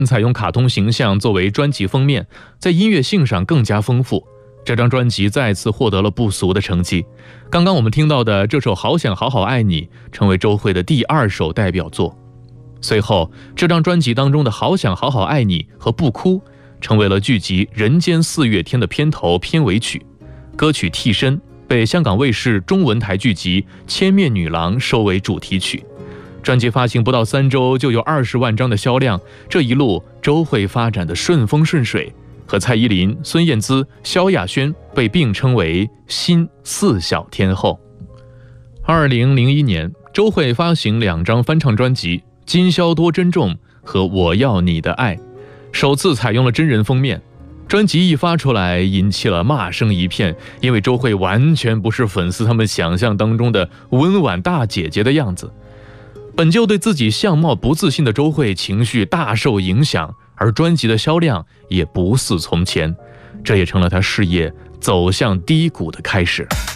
采用卡通形象作为专辑封面，在音乐性上更加丰富。这张专辑再次获得了不俗的成绩。刚刚我们听到的这首《好想好好爱你》成为周蕙的第2首代表作。随后，这张专辑当中的《好想好好爱你》和《不哭》成为了剧集《人间四月天》的片头片尾曲。歌曲《替身》被香港卫视中文台剧集《千面女郎》收为主题曲。专辑发行不到3周就有20万张的销量，这一路周蕙发展的顺风顺水，和蔡依林、孙燕姿、萧亚轩被并称为新4小天后。2001年，周蕙发行2张翻唱专辑《今宵多珍重》和《我要你的爱》，首次采用了真人封面。专辑一发出来，引起了骂声一片，因为周蕙完全不是粉丝他们想象当中的温婉大姐姐的样子。本就对自己相貌不自信的周蕙情绪大受影响，而专辑的销量也不似从前，这也成了她事业走向低谷的开始。